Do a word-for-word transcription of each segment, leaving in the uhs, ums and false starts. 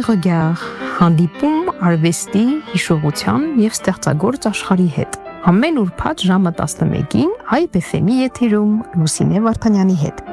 Regard, հանդիպում արվեստի, հիշողության և ստեղծագործ աշխարհի հետ։ Ամեն ուրբաթ ժամը տասնմեկին Hype էֆ էմ-ի եթերում Լուսինե Վարդանյանի հետ։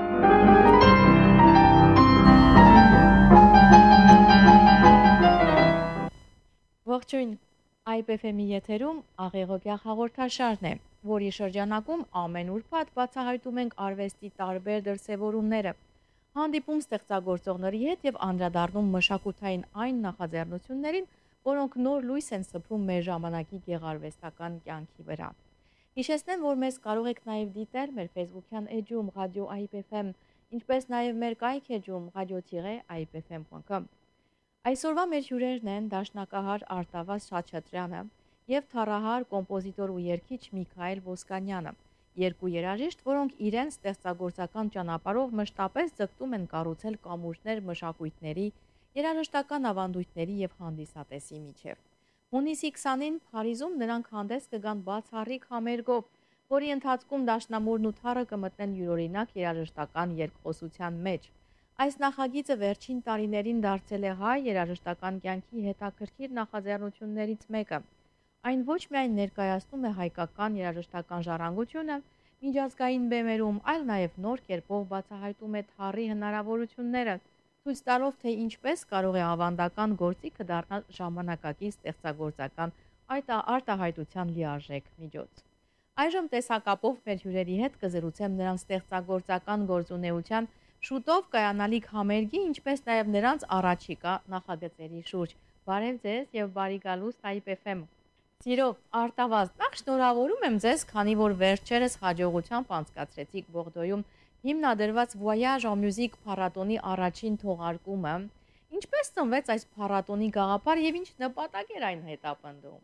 Ողջույն, Hype էֆ էմ-ի եթերում Աղեղոգյա հաղորդաշարն է, որի շրջանակում ամեն ուրբաթ բացահայտում ենք արվեստի տարբեր դրսևորումները, հանդիպում ստեղծագործողների հետ և անդրադառնում մշակութային այն նախաձեռնություններին, որոնք նոր լույս են սփռում մեր ժամանակի գեղարվեստական կյանքի վրա։ Հիշեցնեմ, որ մեզ կարող եք նաև դիտել մեր ֆեյսբուքյան էջում Ռադիո Hype էֆ էմ, ինչպես նաև մեր կայք էջում radio hype f m dot com։ Այսօրվա մեր հյուրերն են դաշնակահար Արտավազ Շաչատրյանը և թառահար, կոմպոզիտոր ու երգիչ Միքայել Ոսկանյանը, երկու երաժիշտ, որոնք իրենց ստեղծագործական ճանապարհով մշտապես ձգտում են կառուցել կամուրջներ մշակույթների, երաժշտական ավանդույթների և հանդիսատեսի միջև։ Հունիսի քսանին Փարիզում նրանք հանդես կգան բացառիկ համերգով, որի ընթացքում դաշնամուրն ու թառը կմտնեն յուրօրինակ երաժշտական երկխոսության մեջ։ Այս նախագիծը վերջին տարիներին դարձել է հայ երաժշտական կյանքի հետաքրքիր նախաձեռնություններից մեկը։ Այն ոչ միայն ներկայացնում է հայկական երաժշտական ժառանգությունը միջազգային բեմերում, այլ նաև նոր կերպով բացահայտում է թառի հնարավորությունները, ցույց տալով, թե ինչպես կարող է ավանդական գործիքը դառնալ ժամանակակից ստեղծագործական արտահայտության լիարժեք միջոց։ Այժմ տեսակապով մեր հյուրերի հետ կզրուցեմ նրանց ստեղծագործական գործունեության շուտով կայանալիք համերգի, ինչպես նաև նրանց առաջիկա նախագծերի շուրջ։ Բարև ձեզ և բարի գալուստ Hype էֆ էմ։ Սիրով, Արտավազ, նախ շնորհավորում եմ ձեզ, քանի որ վերջերս հաջողությամբ անցկացրեցիք Բողդոյում հիմնադրված Voyage en Musique փառատոնի առաջին թողարկումը։ Ինչպես ծնվեց այս փառատոնի գաղափարը և ինչ նպատակ էր այն հետապնդում։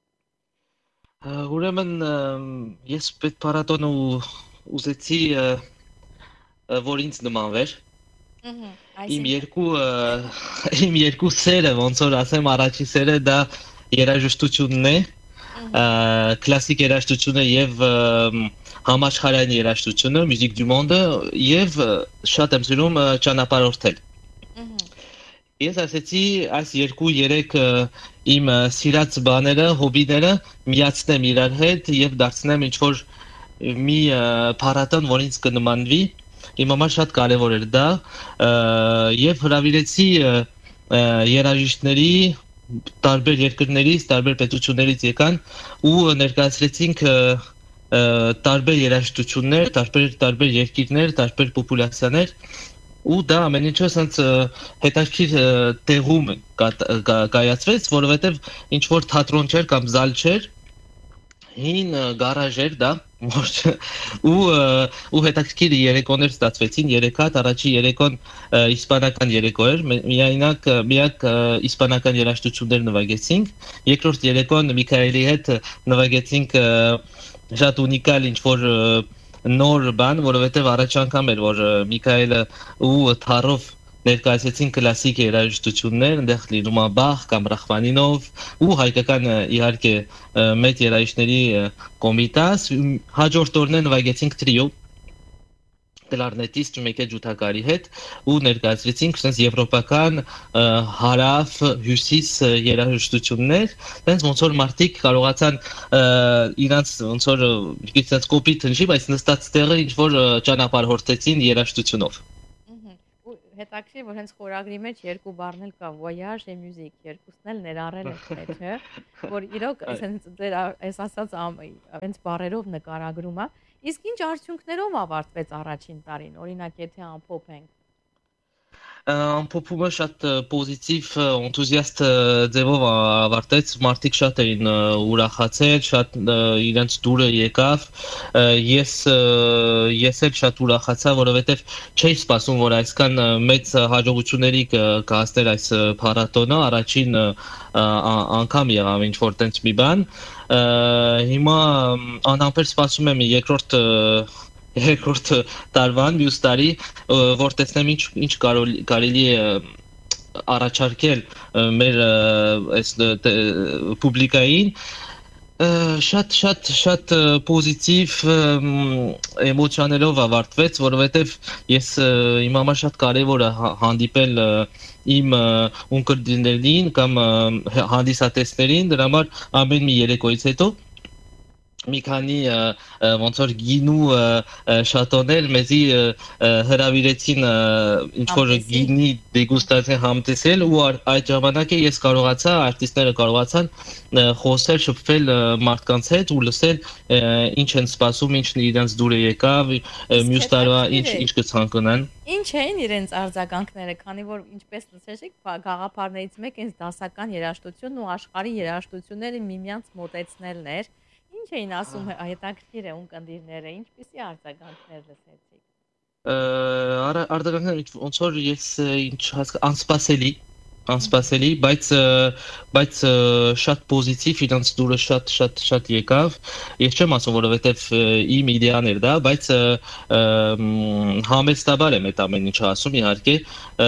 Ուրեմն ես այդ փառատոնը ուզեցի, որ ինձ նմանվեր։ Իմ երկու իմ երկու սերը, ոնց որ ասեմ, առաջի սերը դա երաժշտությունն է, կլասիկ երաժշտությունը եւ համաշխարհային երաժշտությունը, Musique du Monde, եւ շատ եմ սիրում ճանապարհորդել։ Ես ասեցի այս երկու երեք իմ սիրած բաները, հոբիները միացնեմ իրար հետ եւ դարձնեմ ինչ-որ մի փառատոն, որ ինձ կնմանվի։ Իմ համար շատ կարևոր էր դա եւ հրավիրեցի երաժիշտների տարբեր երկրներից, տարբեր պետություններից եկան ու ներկայացրեցինք տարբեր երաժշտություններ, տարբեր տարբեր երկիրներ, տարբեր պոպուլյացիաներ ու դա ամեն ինչը ասենց հետաքրքիր տեղում կայացվեց, որովհետև ինչ որ թատրոն չէր կամ զալ չէր, հին գարաժ էր դա ու ու հետաքրքիր երեկոներ ստացվեցին, երեք հատ, առաջի երեկոն իսպանական երեկո էր, միայնակ միակ իսպանական երաժշտություններ նվագեցինք, երկրորդ երեկոն Միքայելի հետ նվագեցինք շատ ունիկալ ինչ-որ նոր բան, որովհետև առաջ անգամ էր, որ Միքայելը ու թառով ներկայացեցին կլասիկ երաժշտություններ, այնտեղ լինում է Բախ կամ Ռախմանինով ու հայկական իհարկե մեծ երաժիշտների կոմիտաս, հաջորդ օրն նվագեցինք տրիո կլարնետիստ մեկ ջութակարի հետ ու ներկայացրեցինք sense եվրոպական հարավ հյուսիս երաժշտություններ, այնց ոնց որ մարդիկ կարողացան իրանց ոնց որ գիտես կոպիտ հնչի, բայց նստած տեղը ինչ որ ճանապարհորդեցին երաժշտությունով։ Հետաքրքիր, որ հենց խորագրի մեջ երկու բառն էլ կա, Voyage et Musique, երկուսն էլ ներառել եք մեջը, որ իրոք այսպես ձեր այս ասած այնց բառերով նկարագրում է։ Իսկ ինչ արդյունքներով ավարտվեց առաջին տարին, օրինակ եթե ամփոփենք։ Ամփոփումը շատ պոզիտիվ, էնտուզիաստ ձևով ավարտեց, մարդիկ շատ էին ուրախացել, շատ իրենց դուրը եկավ, ես ես էլ շատ ուրախացա, որովհետև չէի սպասում, որ այսքան մեծ հաջողությունների կհասներ այս փառատոնը, առաջին անգամ եղավ ինչ-որ տենց մի բան, հիմա անհամբեր սպասում եմ երկրորդ երկրորդ տարվան, մյուս տարի, որ տեսնեմ ինչ ինչ կարելի է առաջարկել մեր այս պուբլիկային Շատ շատ շատ պոզիտիվ էմոցիաներով ավարտվեց, որովհետև ես իմ համար շատ կարևոր է հանդիպել իմ ունկնդիրներին կամ հանդիսատեսներին, դրա համար ամեն մի երեկոյից հետո մի քանի ոնց որ գինու շատոներ մեզի հրավիրեցին ինչ որ գինի դեգուստացիա համտեսել ու այդ ժամանակ ես կարողացա արտիստները կարողացան խոսել, շփվել մարդկանց հետ ու լսել ինչ են սպասում, ինչն իրենց դուր եկավ, մյուս տարվա ինչ ինչ կցանկանան։ Ինչ էին իրենց արձագանքները, քանի որ ինչպես լսեցիք, գաղափարներից մեկը հենց դասական երաժշտությունն ու աշխարհի երաժշտությունները միմյանց մոտեցնելն էր։ Ինչ էին ասում հետաքրքիր է ունկնդիրները, ինչպիսի արձագանքներ լսեցիք։ Արձագանքները ոնց որ ես ինչ անսպասելի, անսպասելի, բայց բայց շատ պոզիտիվ, իրենց դուրը շատ շատ շատ եկավ։ Ես չեմ ասում, որովհետև իմ իդեան էր դա, բայց համեստաբար եմ այդ ամեն ինչը ասում, իհարկե։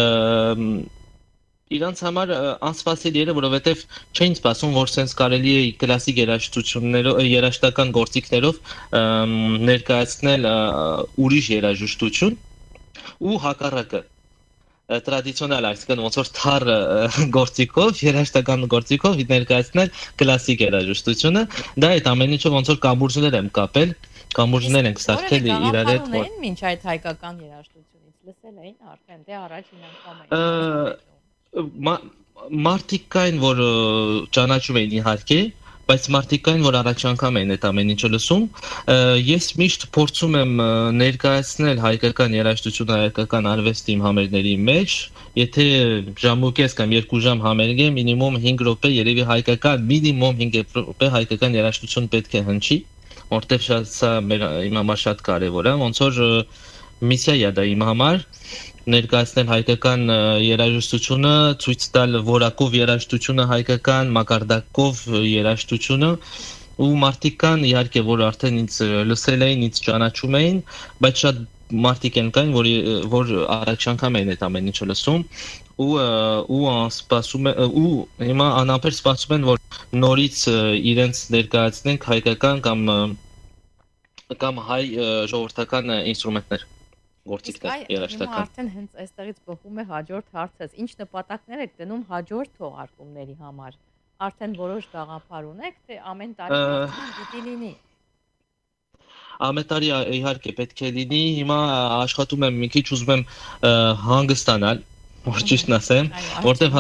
Իրանց համար անսպասելի էր, որովհետև չէին սպասում, որ սենց կարելի է կլասիկ երաժշտություններով, երաժշտական գործիքներով ներկայացնել ուրիշ երաժշտություն ու հակառակը տրադիցիոնալ, այսինքն ոնց որ թար գործիքով, երաժշտական գործիքով ներկայացնել կլասիկ երաժշտությունը, դա այդ ամեն ինչը ոնց որ կամուրջներ եմ կապել, կամուրջներ ենք սարքել իրար հետ, որ մինչ այդ հայկական երաժշտությունից լսել էին արդեն, դե առաջին անգամ էին։ Մարդիկ կային, որ ճանաչում էին իհարկե, բայց մարդիկ կային, որ առաջ անգամ էին այդ ամեն ինչը լսում։ Ես միշտ փորձում եմ ներկայացնել հայկական երաժշտությունը, հայկական արվեստի իմ համերգների մեջ, եթե ժամուկես կամ երկու ժամ համերգ է, մինիմում հինգ րոպե երևի հայկական, մինիմում հինգ րոպե հայկական երաժշտություն պետք է հնչի, որտեղ շատ սա իմ համար շատ կարևոր է, ոնց որ միսիա է դա իմ համար ներկայացնել հայկական երաժշտությունը, ցույց տալ որակով երաժշտությունը հայկական, մակարդակով երաժշտությունը ու մարդիկ կան իհարկե որ արդեն ինձ լսել էին, ինձ ճանաչում էին, բայց շատ մարդիկ են կային, որ որ առաջ անգամ էին այդ ամեն ինչը լսում ու ու սպասում են ու հիմա անապեր սպասում են որ նորից իրենց ներկայացնենք հայկական կամ կամ հայ ժողովրդական ինստրումենտներ գործիքներ երաժշտական։ Հիմա արդեն հենց այստեղից բխում է հաջորդ հարցս։ Ինչ նպատակներ եք դնում հաջորդ թողարկումների համար։ Արդեն որոշ գաղափար ունեք, թե ամեն տարի պիտի լինի։ Ամեն տարի իհարկե պետք է լինի։ Հիմա աշխատում եմ մի քիչ ուզում եմ հանգստանալ, որ ճիշտն ասեմ, որտեվ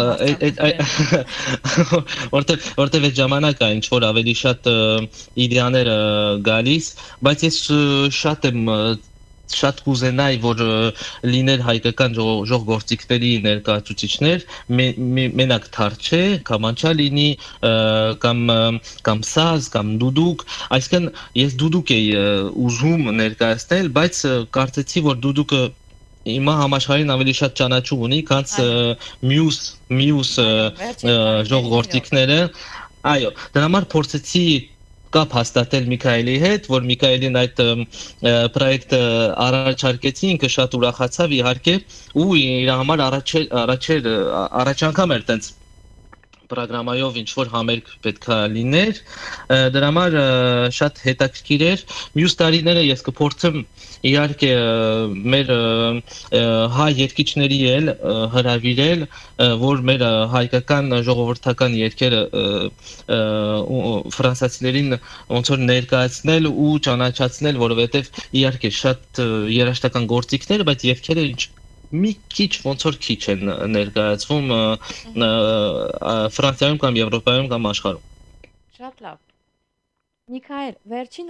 որտեվ որտեվ այդ ժամանակ է ինչ որ ավելի շատ իդեաներ գալիս, բայց ես շատ եմ շատ կուզենայի, որ լիներ հայկական ժողգործիքների ներկայացուցիչներ, մենակ թար չէ, կամանչա լինի, կամ կամ սազ, կամ դուդուկ, այսինքն ես դուդուկ էի ուզում ներկայացնել, բայց կարծեցի, որ դուդուկը հիմա համաշխարհին ավելի շատ ճանաչում ունի, քան մյուս մյուս ժողգործիքները, այո, դրա համար փորձեցի կապ հաստատել Միքայելի հետ, որ Միքայելին այդ պրոյեկտը առաջարկեցի, ինքը շատ ուրախացավ իհարկե, ու իր համար առաջեր առաջ անգամ էր տենց պրոգրամայով ինչ որ համերգ պետքա լիներ, դրա համար շատ հետաքրքիր էր։ Մյուս տարիները ես կփորձեմ իհարկե մեր հայ երգիչների էլ հրավիրել, որ մեր հայկական ժողովրդական երգերը ֆրանսիացիներին ոնց որ ներկայացնել ու ճանաչացնել, որովհետև իհարկե շատ երաժշտական գործիքներ, բայց երգերը ինչ մի քիչ ոնց որ քիչ են ներկայացվում Ֆրանսիայում կամ Եվրոպայում կամ աշխարհում։ Շատ լավ։ Միքայել, վերջին